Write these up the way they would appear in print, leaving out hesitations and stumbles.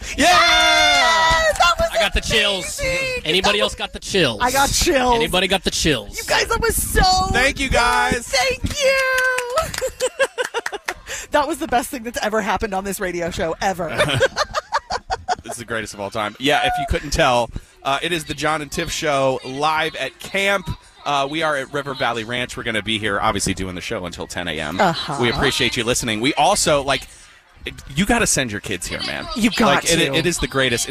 Yeah! That was I got the chills. amazing. Anybody else got the chills? I got chills. Anybody got the chills? You guys, that was so Thank you, guys. Thank you. That was the best thing that's ever happened on this radio show, ever. This is the greatest of all time. Yeah, if you couldn't tell, it is the John and Tiff Show live at camp. We are at River Valley Ranch. We're going to be here, obviously, doing the show until 10 a.m. We appreciate you listening. We also, you got to send your kids here, man. You got to. It is the greatest.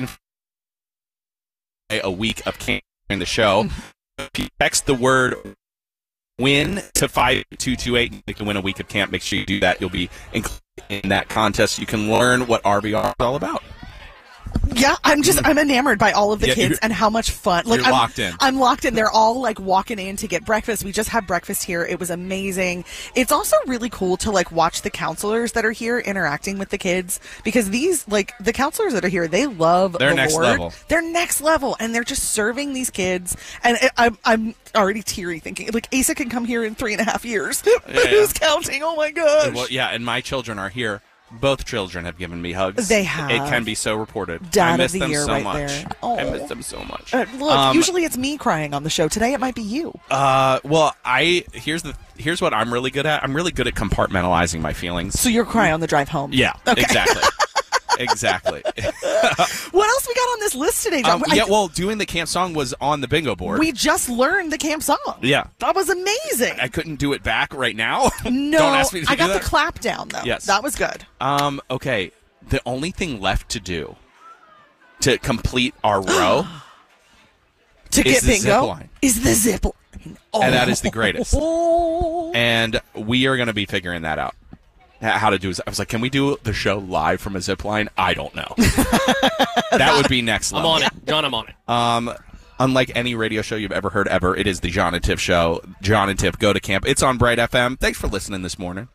A week of camp in the show. If you text the word win to 5228, you can win a week of camp. Make sure you do that. You'll be included in that contest. You can learn what RVR is all about. Yeah, I'm enamored by all of the kids and how much fun. You're locked in. I'm locked in. They're all walking in to get breakfast. We just had breakfast here. It was amazing. It's also really cool to watch the counselors that are here interacting with the kids, because these the counselors that are here, they love They're the next Lord. level. They're next level, and they're just serving these kids. And I'm already teary thinking Asa can come here in 3.5 years. Who's counting? Oh my gosh. Well, yeah, and my children are here. Both children have given me hugs. They have. It can be so reported. Dad I miss of the them year so right much. there. I miss them so much. Look, usually it's me crying on the show. Today it might be you. Well, here's what I'm really good at. I'm really good at compartmentalizing my feelings. So you'll cry on the drive home. Yeah, okay. Exactly. Exactly. What else we got on this list today, John? Doing the camp song was on the bingo board. We just learned the camp song. Yeah. That was amazing. I couldn't do it back right now. No. Don't ask me to do I got that. the clap down, though. Yes. That was good. Okay. The only thing left to do to complete our row to get the bingo zip line. Is the zip line. Oh. And that is the greatest. And we are going to be figuring that out. How to do it. I was like, can we do the show live from a zip line? I don't know. That would be next level. I'm on it. John, I'm on it. Unlike any radio show you've ever heard ever, it is the John and Tiff Show. John and Tiff go to camp. It's on Bright FM. Thanks for listening this morning.